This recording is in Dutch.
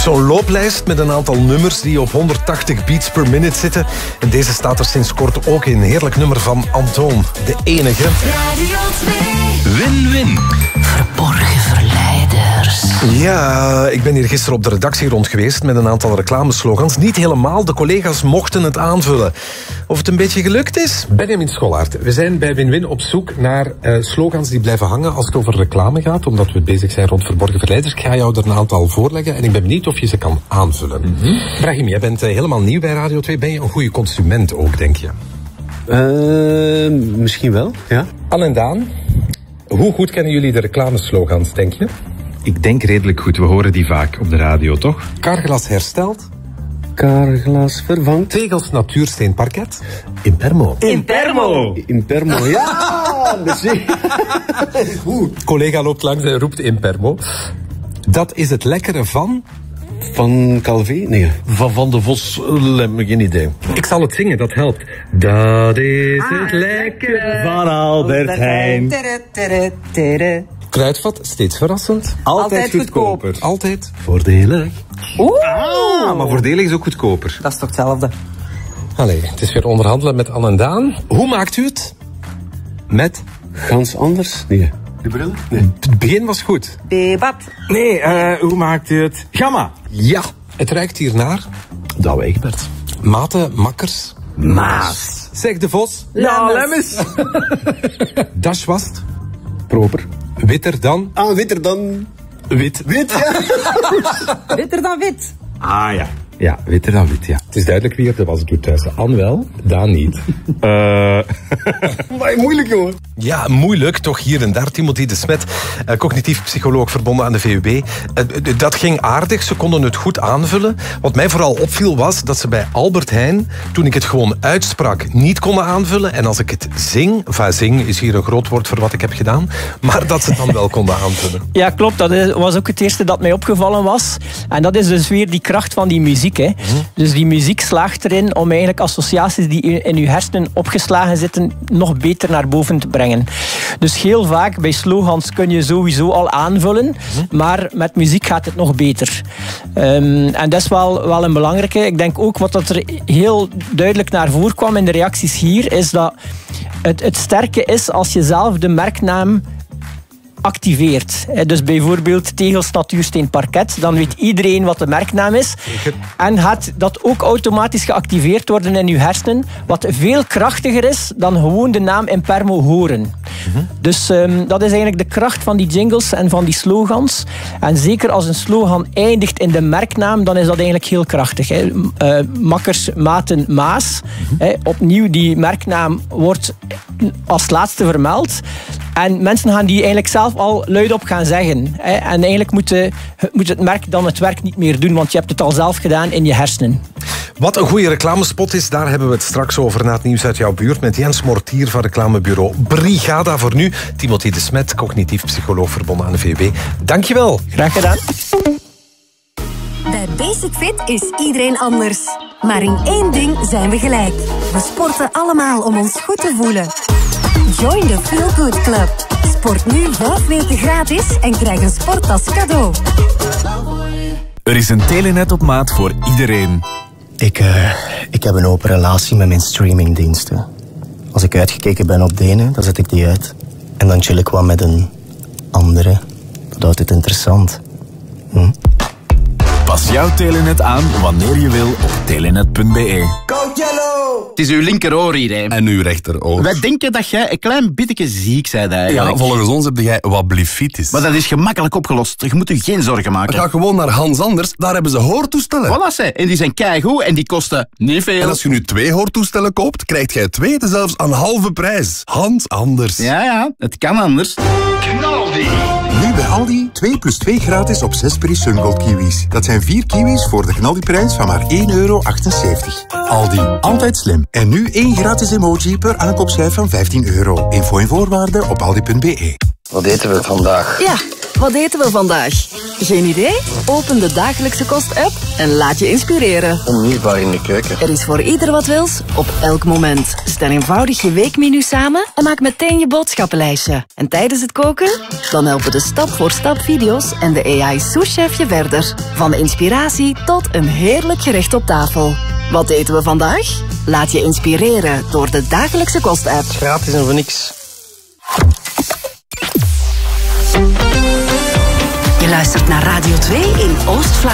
zo'n looplijst met een aantal nummers die op 180 beats per minute zitten. En deze staat er sinds kort ook in. Heerlijk nummer van Antoon, de enige. Radio 2. Win-win. Verborgen verleiders. Ja, ik ben hier gisteren op de redactie rond geweest met een aantal reclameslogans. Niet helemaal, de collega's mochten het aanvullen. Of het een beetje gelukt is? Benjamin Scholaert, we zijn bij Win-Win op zoek naar slogans die blijven hangen als het over reclame gaat, omdat we bezig zijn rond verborgen verleiders. Ik ga jou er een aantal voorleggen en ik ben benieuwd of je ze kan aanvullen. Brahim, jij bent helemaal nieuw bij Radio 2. Ben je een goede consument ook, denk je? Misschien wel, ja. Anne en Daan, hoe goed kennen jullie de reclameslogans, denk je? Ik denk redelijk goed, we horen die vaak op de radio, toch? Carglass herstelt. Carglass vervangt. Tegels natuursteen parket. Impermo. Impermo! Impermo, ja! Goed. Collega loopt langs en roept Impermo. Dat is het lekkere van... Van Calvé? Nee. Van de Vos, geen idee. Ik zal het zingen, dat helpt. Dat is het lekkere Van Albert Heijn. Kruidvat, steeds verrassend. Altijd goedkoper. Altijd. Voordelig. Maar voordelig is ook goedkoper. Dat is toch hetzelfde? Allee, het is weer onderhandelen met Anne en Daan. Hoe maakt u het? Met... Gans anders? Nee. De bril? Nee. Het begin was goed. Bebat. Nee, hoe maakt u het? Gamma. Ja, het ruikt hier naar... Douwe Egbert. Maten, makkers. Maas. Zeg de Vos. Ja, lemmens. Das was het. Proper. Witter dan... Witter dan... Wit. Wit, ja. Witter dan wit. Ah ja. Ja, witter dan wit, ja. Het is duidelijk wie er was doet thuis. Anne wel, Daan niet. Maar moeilijk, jongen. Ja, moeilijk, toch hier en daar. Timothy de Smet, cognitief psycholoog verbonden aan de VUB. Dat ging aardig, ze konden het goed aanvullen. Wat mij vooral opviel was dat ze bij Albert Heijn, toen ik het gewoon uitsprak, niet konden aanvullen. En als ik het zing, zing is hier een groot woord voor wat ik heb gedaan, maar dat ze het dan wel konden aanvullen. Ja, klopt. Dat was ook het eerste dat mij opgevallen was. En dat is dus weer die kracht van die muziek. Hè. Dus die muziek slaagt erin om eigenlijk associaties die in uw hersenen opgeslagen zitten nog beter naar boven te brengen. Dus heel vaak bij slogans kun je sowieso al aanvullen, maar met muziek gaat het nog beter. En dat is wel een belangrijke. Ik denk ook wat dat er heel duidelijk naar voren kwam in de reacties hier, is dat het sterke is als je zelf de merknaam activeert. Dus bijvoorbeeld Tegels natuursteen parket, dan weet iedereen wat de merknaam is. Zeker. En gaat dat ook automatisch geactiveerd worden in uw hersenen, wat veel krachtiger is dan gewoon de naam Impermo horen. Dus dat is eigenlijk de kracht van die jingles en van die slogans. En zeker als een slogan eindigt in de merknaam, dan is dat eigenlijk heel krachtig. Hè. Makkers, maten, maas. Opnieuw, die merknaam wordt als laatste vermeld. En mensen gaan die eigenlijk zelf al luidop gaan zeggen. En eigenlijk moet het merk dan het werk niet meer doen, want je hebt het al zelf gedaan in je hersenen. Wat een goede reclamespot is, daar hebben we het straks over na het nieuws uit jouw buurt met Jens Mortier van reclamebureau Brigada. Voor nu, Timothy de Smet, cognitief psycholoog verbonden aan de VUB. Dankjewel. Graag gedaan. Bij Basic Fit is iedereen anders. Maar in één ding zijn we gelijk. We sporten allemaal om ons goed te voelen. Join the Feel Good Club. Sport nu 5 weken gratis en krijg een sporttas cadeau. Er is een Telenet op maat voor iedereen. Ik heb een open relatie met mijn streamingdiensten. Als ik uitgekeken ben op de ene, dan zet ik die uit. En dan chill ik wat met een andere. Dat houdt het interessant. Pas jouw Telenet aan wanneer je wil op telenet.be. Code Yellow! Het is uw linkeroor hier, hè. En uw rechteroor. Wij denken dat jij een klein beetje ziek bent eigenlijk. Ja, volgens ons heb jij wat blifitis. Maar dat is gemakkelijk opgelost. Je moet je geen zorgen maken. Ga gewoon naar Hans Anders, daar hebben ze hoortoestellen. Voilà, ze. En die zijn keigoed en die kosten niet veel. En als je nu 2 hoortoestellen koopt, krijgt jij 2 zelfs aan halve prijs. Hans Anders. Ja, het kan anders. Knaldi! Nu bij Aldi 2 plus 2 gratis op 6 Peri Sungold kiwis. Dat zijn 4 kiwis voor de Knaldi-prijs van maar €1,78. Aldi, altijd slim. En nu 1 gratis emoji per aankoopschijf van €15. Info en voorwaarden op aldi.be. Wat eten we vandaag? Ja, Wat eten we vandaag? Geen idee? Open de Dagelijkse Kost-app en laat je inspireren. Onmisbaar in de keuken. Er is voor ieder wat wils, op elk moment. Stel eenvoudig je weekmenu samen en maak meteen je boodschappenlijstje. En tijdens het koken? Dan helpen de stap-voor-stap video's en de AI-souschef je verder. Van inspiratie tot een heerlijk gerecht op tafel. Wat eten we vandaag? Laat je inspireren door de Dagelijkse Kost-app. Gratis en voor niks. Je luistert naar Radio 2 in Oost-Vlaanderen.